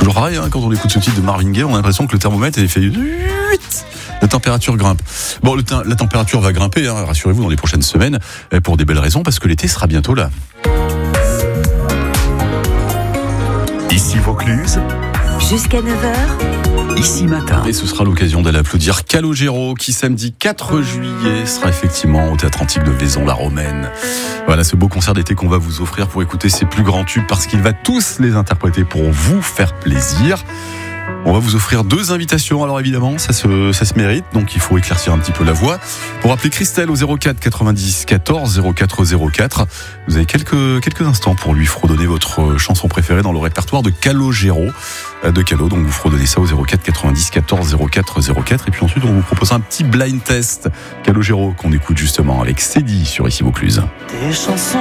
Toujours pareil, quand on écoute ce titre de Marvin Gaye, on a l'impression que le thermomètre est fait 8. La température grimpe. Bon, la température va grimper, rassurez-vous, dans les prochaines semaines, pour des belles raisons, parce que l'été sera bientôt là. Ici Vaucluse, jusqu'à 9h, ici matin. Et ce sera l'occasion d'aller applaudir Calogero, qui samedi 4 juillet sera effectivement au Théâtre Antique de Vaison-la-Romaine. Voilà ce beau concert d'été qu'on va vous offrir pour écouter ses plus grands tubes, parce qu'il va tous les interpréter pour vous faire plaisir. On va vous offrir 2 invitations, alors évidemment, ça se mérite, donc il faut éclaircir un petit peu la voix. Pour appeler Christelle au 04 90 14 04 04, vous avez quelques instants pour lui fredonner votre chanson préférée dans le répertoire de Calogero, de Calo, donc vous fredonnez ça au 04 90 14 04 04, et puis ensuite on vous propose un petit blind test Calogero qu'on écoute justement avec Cédie sur Ici Vaucluse. Des chansons